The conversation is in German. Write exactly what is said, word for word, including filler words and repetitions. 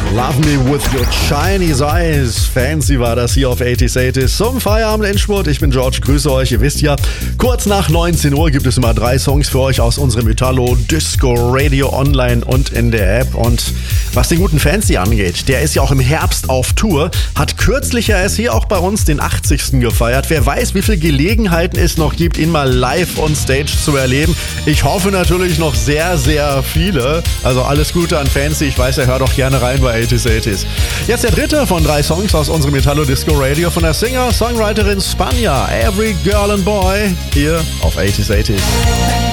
Love Me With Your Chinese Eyes. Fancy war das hier auf achtziger achtzig zum Feierabend-Endspurt. Ich bin George, grüße euch. Ihr wisst ja, kurz nach neunzehn Uhr gibt es immer drei Songs für euch aus unserem Italo Disco Radio online und in der App. Und was den guten Fancy angeht, der ist ja auch im Herbst auf Tour, hat kürzlich ja erst hier auch bei uns den achtzigsten gefeiert. Wer weiß, wie viele Gelegenheiten es noch gibt, ihn mal live on stage zu erleben. Ich hoffe natürlich noch sehr, sehr viele. Also alles Gute an Fancy. Ich weiß, er hört auch gerne rein bei achtziger achtzig. Jetzt der dritte von drei Songs aus unserem Italo Disco Radio von der Singer-Songwriterin Spanja, Every Girl and Boy, hier auf achtziger achtzig.